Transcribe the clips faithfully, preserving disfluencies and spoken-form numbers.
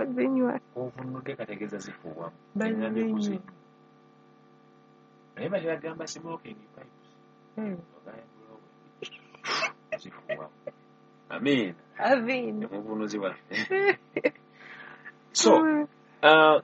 bazinywa ovunudde kategeeza zifuuwamu engambye kuzinywa naye batagamba smoking pipes zifuuwamu. Amin. Amin. Omuvunuzi waffe. So uh,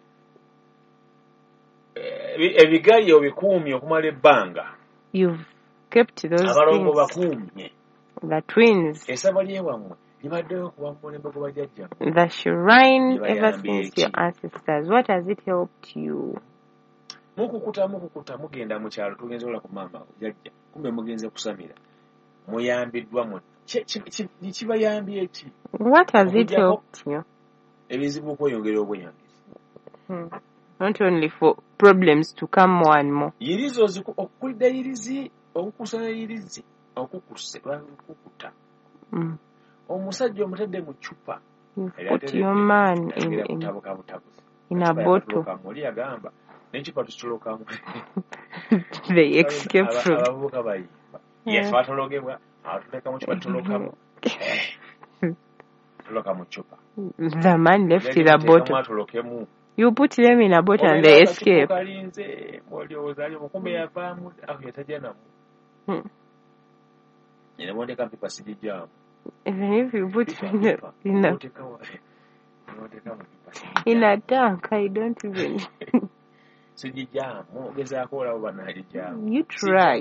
ebigayi obikuumye okumala ebbanga. You've kept those abalongo things. bakuumye. The twins. Esaba ly'ewammwe libaddeyo kuba mu mulembe gwe bajjajja. The shrine ever since your ancestors. What has it helped you? Mukukuta mukukuta mugenda mu kyalo tugenze ola ku maama jjajja. Kumbe mugenze kusamira. Muyambiddwa mu. Kibayambye eki? What has it helped you? Ebizibu okweyongera obweyambisi. Hmm. Not only for problems to come more and more. Yirizo ziku okukulida yirizi okukusa yirizi okukuse okukuta. Mm. Omusajja omutadde mu chupa. You put your man in, in, in a bottle. Oli agamba n'echupa tusolokamu. They escape from. Abavubuka bayimba. Yes, batologebwa atuleka mu chupa tutolokamu. Tuloka mu chupa. The man left in a bottle. You put them in a bottle and they escape. Hmm. Even if you put it in a, in a, in a tank, I don't even. You try.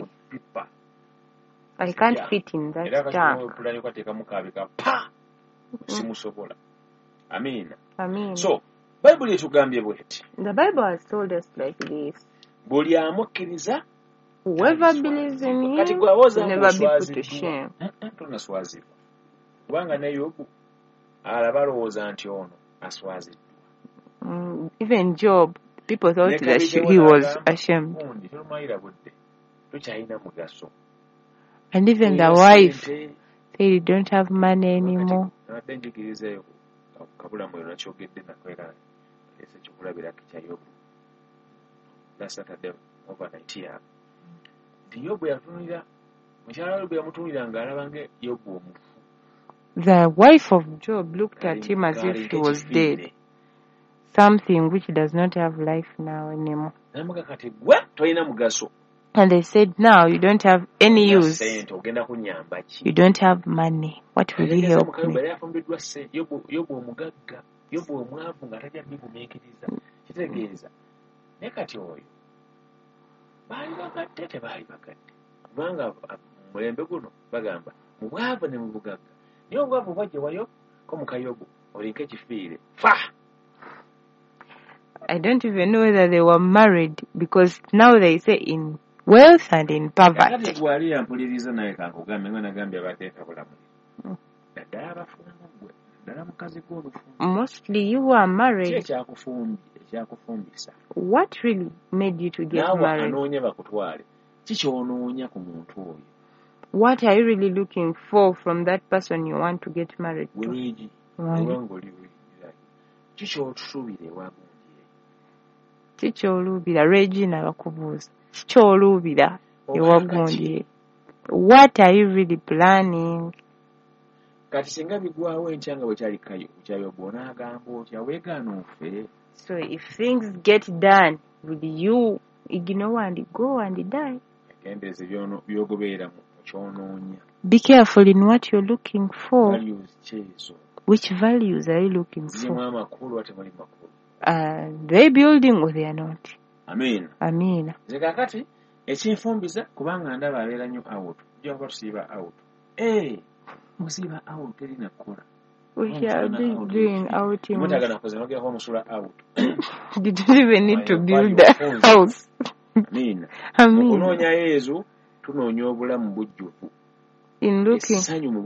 I can't fit in that tank. Mm. Amen. Amen. So, Bible etugambye bweti. The Bible has told us like this. Buli amukkiriza whoever believes in him will never be put to shame. Tonaswazibwa. Kubanga ne Yobu alaba alowooza nti ono aswaziddwa. Mm, even Job, people thought that he was ashamed. And even the wife said he don't have money anymore. Last Saturday overnight here. The wife of Job looked at him as if he was dead. Something which does not have life now anymore. And they said, now you don't have any use. You don't have money. What will you help me? Baali bagadde tebaali bagadde kubanga mulembe guno bagamba mu bwavu ne mu bugagga naye obwavu bwajja wayo ko mu kayogo olinka ekifiire fa. I don't even know whether they were married because now they say in wealth and in poverty. Gwali yampuliriza naye kankugambe ngo nagambye abateeka bulamu ddala abafunamu gwe ddala mukazi gw'olufu. Mostly you were married. Ekyakufumbye ekyakufumbisa. What really made you to get married? What are you really looking for from that person you want to get married to? Kikyolubira Regina bakubuuza kikyolubira ewagundiye. What are you really planning? Kati singa bigwawo enkyanga bwe kyali kayo kyayo bona agamba otya weegaana ofe. So if things get done, will you ignore and go and die? Be careful in what you're looking for. Which values are you looking for? Are they building or they are not? Amen. Amen. Zekakati ekinfumbiza kubanga ndaba abeera nnyo out. Jjaba tusiiba out. Eh, musiiba out terina kola. We shall be doing outings. You didn't even need to build a house. Amen. Amen. In looking,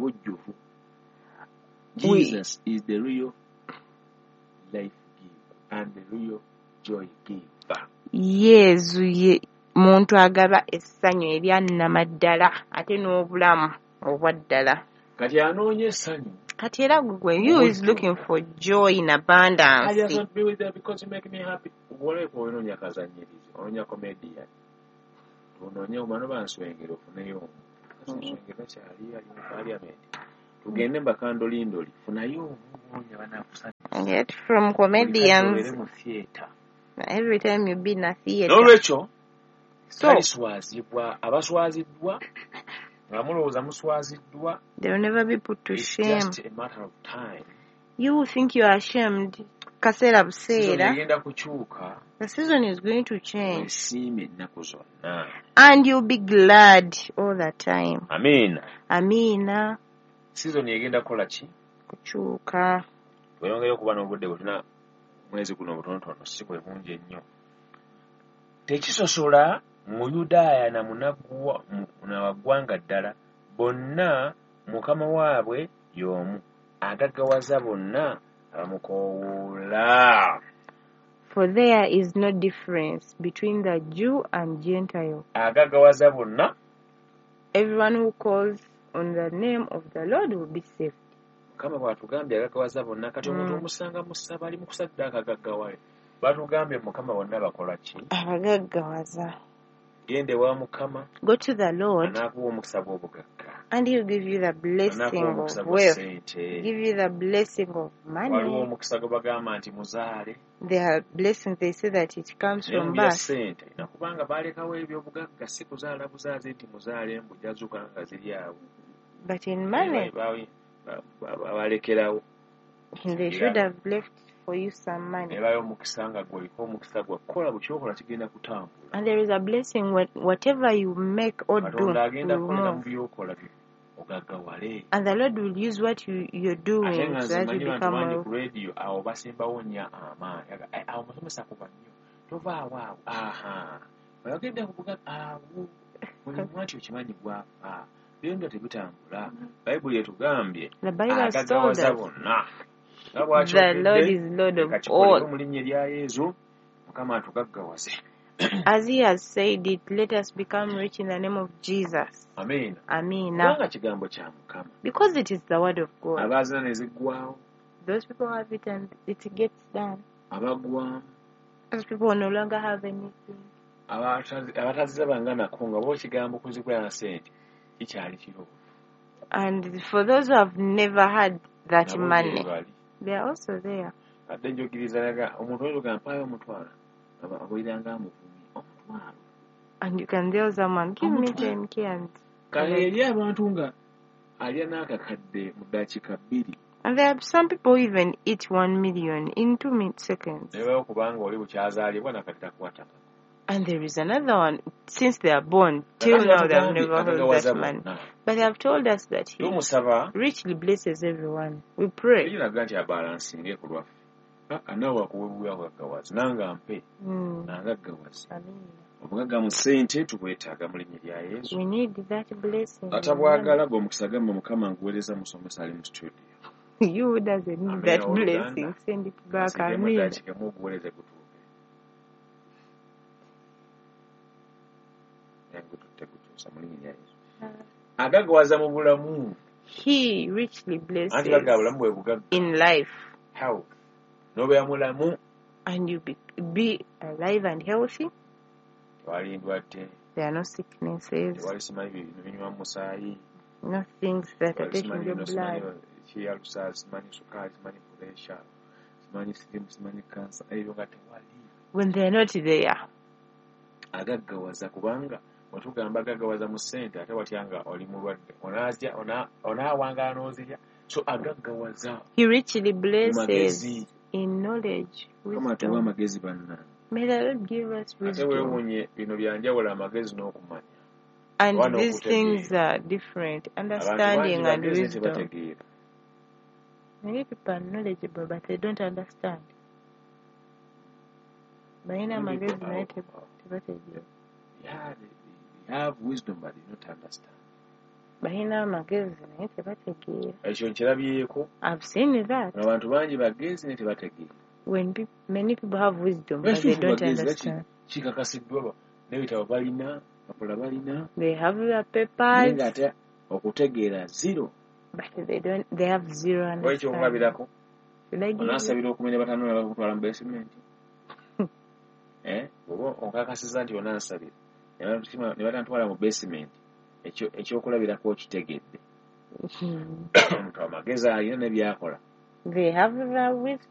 Jesus we, is the real life giver and the real joy giver. Yesu ye muntu agaba essanyu eryannamaddala ate n'obulamu obwaddala. Kati anoonye essanyu. You is looking for joy in abundance. I just want to be with you because you make me happy. Whatever you know, you're comedian. You're comedian. You know, you're man of answering. You're swinging. You're swinging. You're parliament. You get them back and dolly dolly. For now, you And yet from comedians, every time you be in a theater. N'olwekyo taliswazibwa abaswaziddwa nga mulowooza muswaziddwa. They will never be put to shame. It's just a matter of time. You will think you are ashamed. Kasera buseera. The season is going to change. And you'll be glad all the time. Amen. Amina. Season yegenda kola ki? Kukyuka. Weyongera okuba n'obudde butuna mwezi guno butonotono si bwe bungi ennyo. Tekisosola mu Yudaaya na munaggwa na waggwanga ddala bonna mukama waabwe y'omu agaggawaza bonna abamukoowoola. For there is no difference between the Jew and Gentile. Agaggawaza bonna. Everyone who calls on the name of the Lord will be saved. Mukama bw'atugambye agaggawaza bonna kati omuntu omusanga mu ssaba ali mu kusaddaaka agaggawale. Batugambye Mukama bonna bakola ki? Abagaggawaza. Gende wa Mukama. Go to the Lord. Anaakuwa omukisa gw'obugagga. And he'll give you the blessing of wealth. Give you the blessing of money. Waliwo omukisa gwe bagamba nti muzaale. There are blessings they say that it comes from birth. Nakubanga balekawo ebyobugagga si kuzaala buzaazi nti muzaale embujja zuuka nga ziri awo. But in money, balekerawo. They should have left for you some money. And there is a blessing when whatever you make or do will move. And the Lord will use what you, you're doing so that you become a byonna tebitambula. Bayibuli etugambye agaggawaza bonna. The Lord is Lord of all. Mu linnya lya Yesu Mukama atugaggawaze. As he has said it, let us become rich in the name of Jesus. Amen. Amen. Kigambo kya Mukama. Because it is the word of God. Abaazina ne ziggwawo. Those people have it and it gets done. Abagwamu. Those people no longer have anything. Abatazibanga nako nga bo kigambo kuzigula na sente. And for those who have never had that money, they are also there. And you can tell someone, give me ten K and and there are some people who even eat one million in two seconds. And there is another one, since they are born, till now they have never heard that man. But they have told us that he richly blesses everyone. We pray. Mm. We need that blessing. You doesn't need that blessing. Send it back. I mean. He richly blesses in life. Health. And you be, be alive and healthy. There are no sicknesses. No things that are taking your blood. When they are not there. Agaggawaza kubanga watugamba agaggawaza mu ssente ate watyanga oli mulwadde onaazya onaawanga n'ozirya so agaggawaza. He richly blesses in knowledge, wisdom. Amagezi banna. May the Lord give us wisdom. Ate weewuunye bino byanjawulo amagezi n'okumanya. And these things are different, understanding and wisdom. Many people are knowledgeable but they don't understand. Bahina magezi naye tebategeera. Yeah, they have wisdom but they don't understand. Bahina magezi naye tebategeera. Ekyo nkirabyeko. I've seen that. Abantu bangi bagezi naye tebategeera. When people, many people have wisdom but they don't understand. Kikakasiddwa n'ebitabo balina, bakola balina. They have their papers. Naye ate okutegeera zero. But they don't. They have zero understanding. Ekyo ngabirako. Should I give you? Onaasabira okumenya batano ne bakutwala mu basement. Eh, obo okakasiza nti onaasabira. Ne batantwala mu basement. Ekyo ekyokulabirako okitegedde. Omuntu amagezi alina ne byakola. They have uh, with